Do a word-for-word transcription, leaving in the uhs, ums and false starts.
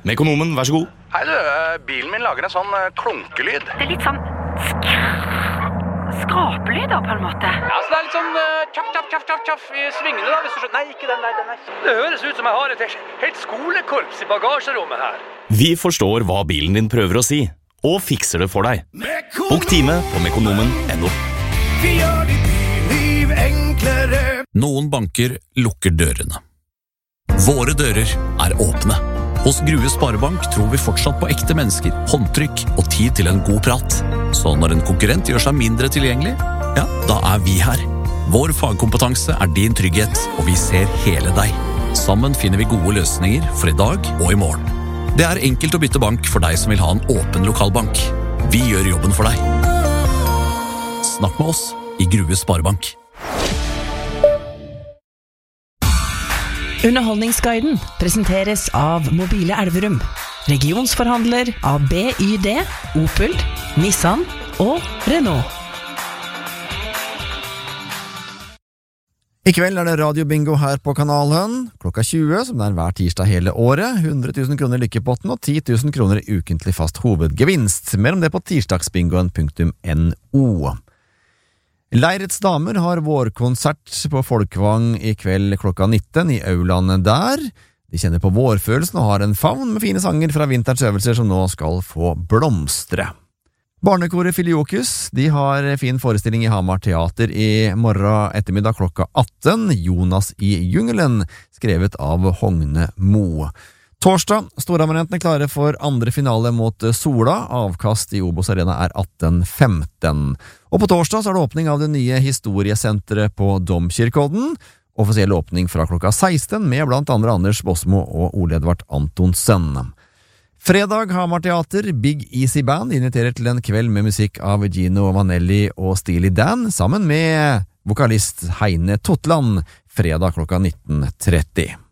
Mekonomen, vær så god. Hei du, bilen min lager en sånn klunkelyd. Det er litt sånn skrapelyder på en måte. Ja, så det er litt sånn uh, tjaff, tjaff, tjaff, tjaff, tjaff i svingene da, hvis du skjønner. Nei, ikke den der, den der. Det høres ut som jeg har et helt skolekorps i bagasjerommet her. Vi forstår hva bilen din prøver å si, og fikser det for deg. Bok time på mekonomen punktum no. Vi gjør ditt liv enklere. Noen banker lukker dørene. Våre dører er åpne. Hos Grue Sparebank tror vi fortsatt på ekte mennesker, håndtrykk og tid til en god prat. Så når en konkurrent gjør seg mindre tilgjengelig, ja, da er vi her. Vår fagkompetanse er din trygghet, og vi ser hele deg. Sammen finner vi gode løsninger for i dag og i morgen. Det er enkelt å bytte bank for deg som vil ha en åpen lokalbank. Vi gjør jobben for deg. Snakk med oss i Grue Sparebank. Underholdningsguiden presenteres av Mobile Elverum, regionsforhandler av B Y D, Opel, Nissan og Renault. I kveld er det radiobingo her på kanalen, klokka tjue, som det er hver tirsdag hele året, hundre tusen kroner i lykkepotten og ti tusen kroner i ukentlig fast hovedgevinst. Mer om det på tirsdagsbingoen punktum no. Leirets damer har vårkonsert på Folkvang i kveld klokka nitten i aulaen der. De kjenner på vårfølelsen og har en favn med fine sanger fra vinterens øvelser som nå skal få blomstre. Barnekoret Filiokus, de har fin forestilling i Hamar Teater i morgen ettermiddag klokka atten. Jonas i jungelen, skrevet av Hogne Mo. Torsdag, storabonnentene klare for andre finale mot Sola. Avkast i Obos Arena er atten femten. Og på torsdag så er det åpning av det nye historiesenteret på Domkirkeodden. Offisiell åpning fra klokka seksten med blant andre Anders Bosmo og Ole Edvard Antonsen. Fredag, Hamar Teater, Big Easy Band inviterer til en kveld med musikk av Gino Vanelli og Steely Dan, sammen med vokalist Heine Totland, fredag klokka nitten tretti.